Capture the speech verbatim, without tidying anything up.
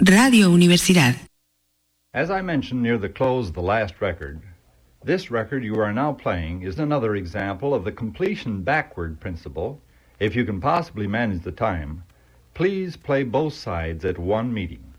Radio Universidad. As I mentioned near the close of the last record, this record you are now playing is another example of the completion backward principle. If you can possibly manage the time, please play both sides at one meeting.